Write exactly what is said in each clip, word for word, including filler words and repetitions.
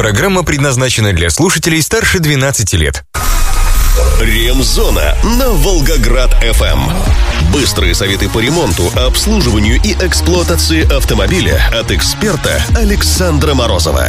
Программа предназначена для слушателей старше двенадцати лет. Ремзона на Волгоград-ФМ. Быстрые советы по ремонту, обслуживанию и эксплуатации автомобиля от эксперта Александра Морозова.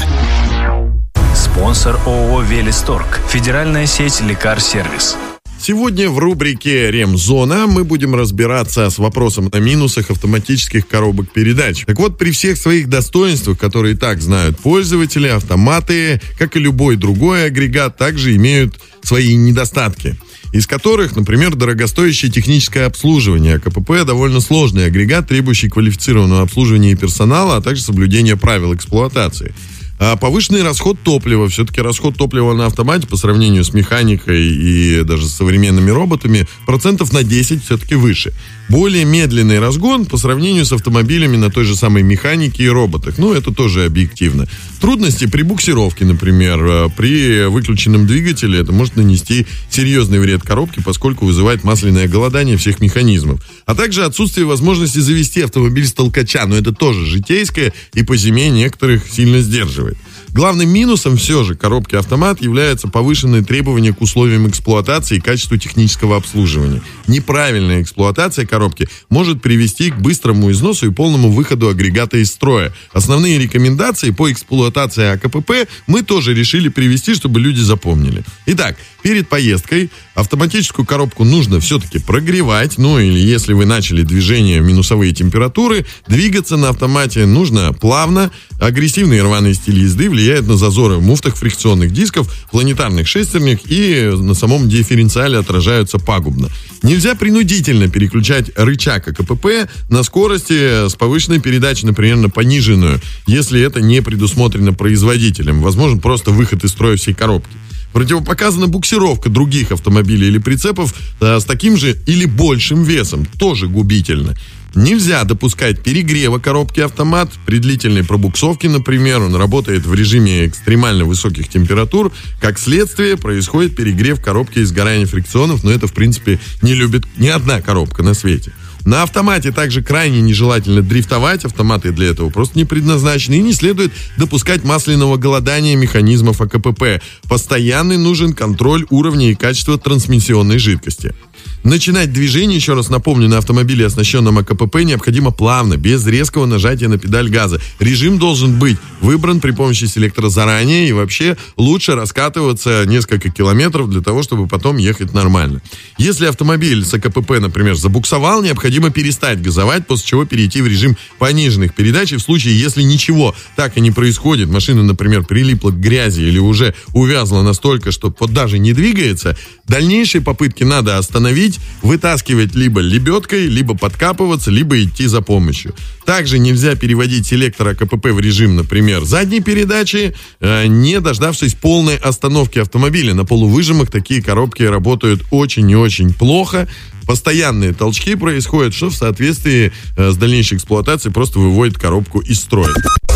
Спонсор ООО «Велисторг». Федеральная сеть «Лекар-сервис». Сегодня в рубрике «Ремзона» мы будем разбираться с вопросом о минусах автоматических коробок передач. Так вот, при всех своих достоинствах, которые и так знают пользователи, автоматы, как и любой другой агрегат, также имеют свои недостатки, из которых, например, дорогостоящее техническое обслуживание. КПП – довольно сложный агрегат, требующий квалифицированного обслуживания и персонала, а также соблюдения правил эксплуатации. А повышенный расход топлива. Все-таки расход топлива на автомате по сравнению с механикой и даже с современными роботами процентов на десять все-таки выше. Более медленный разгон по сравнению с автомобилями на той же самой механике и роботах. Ну, это тоже объективно. Трудности при буксировке, например. При выключенном двигателе это может нанести серьезный вред коробке, поскольку вызывает масляное голодание всех механизмов. А также отсутствие возможности завести автомобиль с толкача. Но это тоже житейское и по зиме некоторых сильно сдерживает. Главным минусом все же коробки автомат является повышенные требования к условиям эксплуатации и качеству технического обслуживания. Неправильная эксплуатация коробки может привести к быстрому износу и полному выходу агрегата из строя. Основные рекомендации по эксплуатации АКПП мы тоже решили привести, чтобы люди запомнили. Итак, перед поездкой автоматическую коробку нужно все-таки прогревать, ну или если вы начали движение в минусовые температуры, двигаться на автомате нужно плавно. Агрессивный и рваный стиль езды влияет на зазоры в муфтах фрикционных дисков, планетарных шестернях и на самом дифференциале отражаются пагубно. Нельзя принудительно переключать рычаг АКПП на скорости с повышенной передачей, например, на пониженную, если это не предусмотрено производителем. Возможен просто выход из строя всей коробки. Противопоказана буксировка других автомобилей или прицепов э, с таким же или большим весом. Тоже губительно. Нельзя допускать перегрева коробки автомат. При длительной пробуксовке, например, он работает в режиме экстремально высоких температур. Как следствие, происходит перегрев коробки и сгорание фрикционов, но это, в принципе, не любит ни одна коробка на свете. На автомате также крайне нежелательно дрифтовать, автоматы для этого просто не предназначены, и не следует допускать масляного голодания механизмов АКПП. Постоянный нужен контроль уровня и качества трансмиссионной жидкости. Начинать движение, еще раз напомню, на автомобиле, оснащенном АКПП, необходимо плавно, без резкого нажатия на педаль газа. Режим должен быть выбран при помощи селектора заранее, и вообще лучше раскатываться несколько километров для того, чтобы потом ехать нормально. Если автомобиль с АКПП, например, забуксовал, необходимо перестать газовать, после чего перейти в режим пониженных передач. И в случае, если ничего так и не происходит, машина, например, прилипла к грязи или уже увязла настолько, что вот даже не двигается, дальнейшие попытки надо остановить, вытаскивать либо лебедкой, либо подкапываться, либо идти за помощью. Также нельзя переводить селектор АКПП в режим, например, задней передачи, э, не дождавшись полной остановки автомобиля. На полувыжимах такие коробки работают очень и очень плохо. Постоянные толчки происходят, что в соответствии э, с дальнейшей эксплуатацией просто выводит коробку из строя.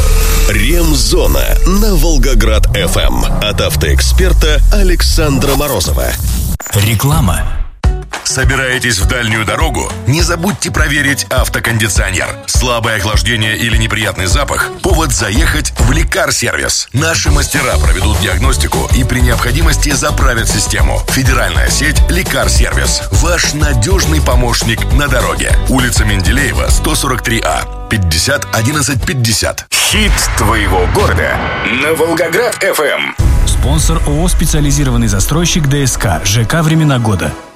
Ремзона на Волгоград-ФМ от автоэксперта Александра Морозова. Реклама. Собираетесь в дальнюю дорогу? Не забудьте проверить автокондиционер. Слабое охлаждение или неприятный запах – повод заехать в Лекар-сервис. Наши мастера проведут диагностику и при необходимости заправят систему. Федеральная сеть Лекар-сервис. Ваш надежный помощник на дороге. Улица Менделеева, сто сорок три А. пятьдесят одиннадцать пятьдесят. Хит твоего города на Волгоград-ФМ. Спонсор ООО «Специализированный застройщик ДСК». ЖК «Времена года».